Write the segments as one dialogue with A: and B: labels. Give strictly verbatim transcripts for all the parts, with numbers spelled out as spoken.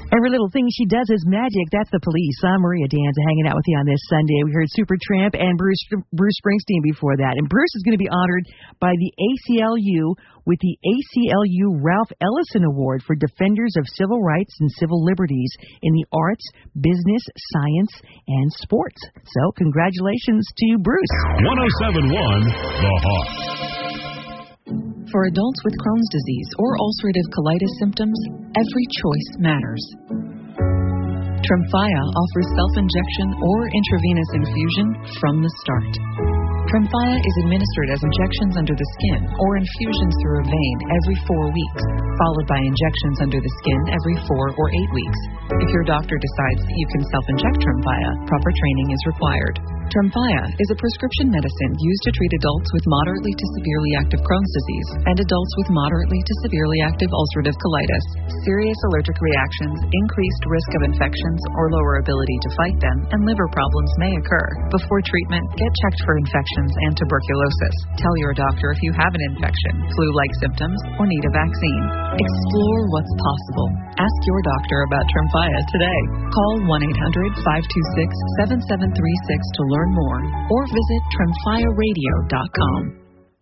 A: Every little thing she does is magic. That's the Police. I'm Maria Danza hanging out with you on this Sunday. We heard Supertramp and Bruce Bruce Springsteen before that. And Bruce is going to be honored by the A C L U with the A C L U Ralph Ellison Award for Defenders of Civil Rights and Civil Liberties in the arts, business, science, and sports. So congratulations to Bruce.
B: one oh seven point one The Hawk.
C: For adults with Crohn's disease or ulcerative colitis symptoms, every choice matters. Tremfya offers self-injection or intravenous infusion from the start. Tremfya is administered as injections under the skin or infusions through a vein every four weeks, followed by injections under the skin every four or eight weeks. If your doctor decides that you can self-inject Tremfya, proper training is required. Tremfya is a prescription medicine used to treat adults with moderately to severely active Crohn's disease and adults with moderately to severely active ulcerative colitis. Serious allergic reactions, increased risk of infections or lower ability to fight them, and liver problems may occur. Before treatment, get checked for infections and tuberculosis. Tell your doctor if you have an infection, flu-like symptoms, or need a vaccine. Explore what's possible. Ask your doctor about Tremfya today. Call one eight hundred five two six seven seven three six to learn more, or visit tremfya radio dot com.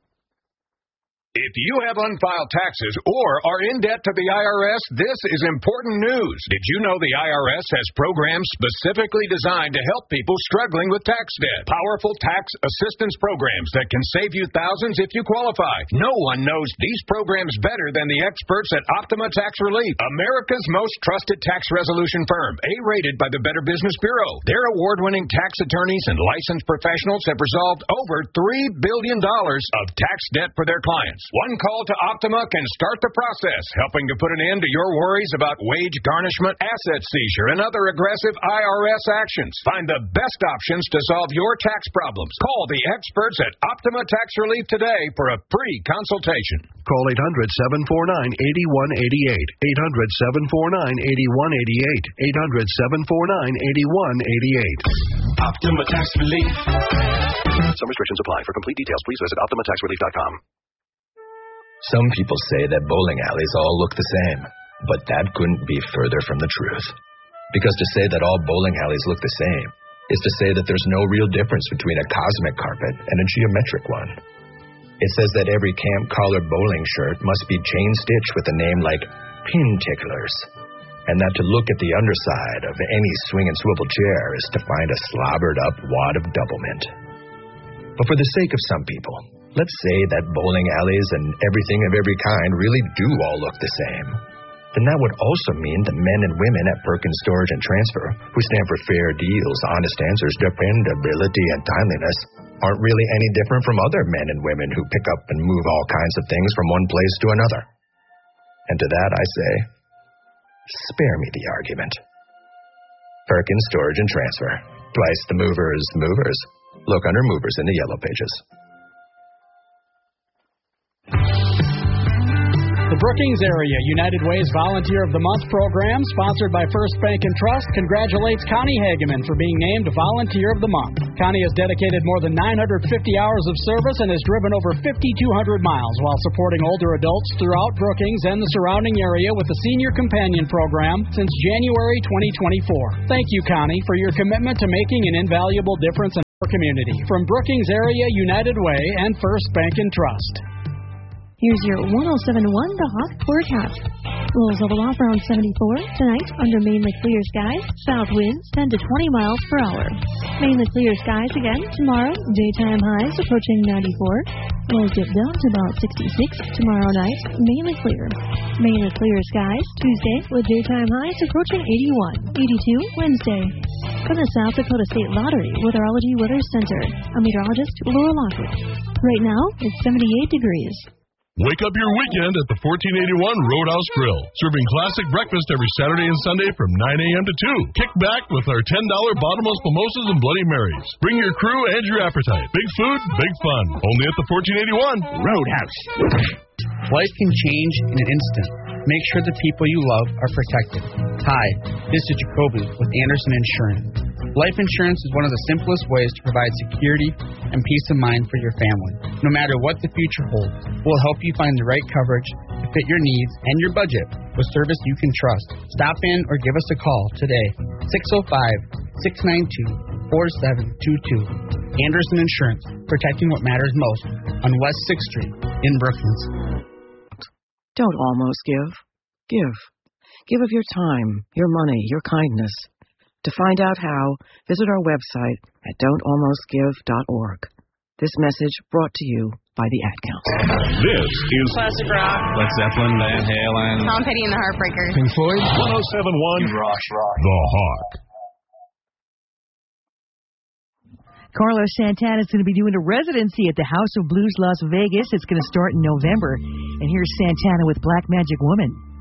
D: If you have unfiled taxes or are in debt to the I R S, this is important news. Did you know the I R S has programs specifically designed to help people struggling with tax debt? Powerful tax assistance programs that can save you thousands if you qualify. No one knows these programs better than the experts at Optima Tax Relief, America's most trusted tax resolution firm, A-rated by the Better Business Bureau. Their award-winning tax attorneys and licensed professionals have resolved over three billion dollars of tax debt for their clients. One call to Optima can start the process, helping to put an end to your worries about wage garnishment, asset seizure, and other aggressive I R S actions. Find the best options to solve your tax problems. Call the experts at Optima Tax Relief today for a free consultation.
E: Call eight hundred seven four nine eight one eight eight. eight hundred seven four nine eight one eight eight. eight hundred seven four nine eight one eight eight.
F: Optima Tax Relief.
E: Some restrictions apply. For complete details, please visit optima tax relief dot com.
G: Some people say that bowling alleys all look the same, but that couldn't be further from the truth. Because to say that all bowling alleys look the same is to say that there's no real difference between a cosmic carpet and a geometric one. It says that every camp collar bowling shirt must be chain-stitched with a name like Pin Ticklers, and that to look at the underside of any swing and swivel chair is to find a slobbered-up wad of doublemint. But for the sake of some people, let's say that bowling alleys and everything of every kind really do all look the same. Then that would also mean that men and women at Perkins Storage and Transfer, who stand for fair deals, honest answers, dependability, and timeliness, aren't really any different from other men and women who pick up and move all kinds of things from one place to another. And to that I say, spare me the argument. Perkins Storage and Transfer. Twice the movers' movers. Look under movers in the yellow pages.
H: The Brookings Area United Way's Volunteer of the Month program, sponsored by First Bank and Trust, congratulates Connie Hageman for being named Volunteer of the Month. Connie has dedicated more than nine hundred fifty hours of service and has driven over fifty-two hundred miles while supporting older adults throughout Brookings and the surrounding area with the Senior Companion Program since January twenty twenty-four. Thank you, Connie, for your commitment to making an invaluable difference in our community. From Brookings Area United Way and First Bank and Trust.
I: Here's your one oh seven point one The Hawk forecast. Lows level off around seventy-four. Tonight, under mainly clear skies, south winds ten to twenty miles per hour. Mainly clear skies again tomorrow. Daytime highs approaching ninety-four. Lows dip down to about sixty-six. Tomorrow night, mainly clear. Mainly clear skies Tuesday with daytime highs approaching eighty-one. eighty-two Wednesday. From the South Dakota State Lottery Weatherology Weather Center, I'm meteorologist Laura Lockwood. Right now, it's seventy-eight degrees.
B: Wake up your weekend at the fourteen eighty-one Roadhouse Grill, serving classic breakfast every Saturday and Sunday from nine a.m. to two. Kick back with our ten dollar bottomless mimosas and Bloody Marys. Bring your crew and your appetite. Big food, big fun. Only at the fourteen eighty-one
J: Roadhouse. Life can change in an instant. Make sure the people you love are protected. Hi, this is Jacoby with Anderson Insurance. Life insurance is one of the simplest ways to provide security and peace of mind for your family. No matter what the future holds, we'll help you find the right coverage to fit your needs and your budget with service you can trust. Stop in or give us a call today. six oh five, six nine two, four seven two two. Anderson Insurance, protecting what matters most on West sixth Street in Brooklands.
K: Don't almost give. Give. Give of your time, your money, your kindness. To find out how, visit our website at don't almost give dot org. This message brought to you by the Ad Council.
L: This is
M: Classic Rock.
L: Led Zeppelin, Van Halen,
M: Tom Petty and the Heartbreakers.
L: Pink Floyd, one oh seven point one,
M: Rock, Rock.
L: The Hawk.
A: Carlos Santana is going to be doing a residency at the House of Blues Las Vegas. It's going to start in November. And here's Santana with Black Magic Woman.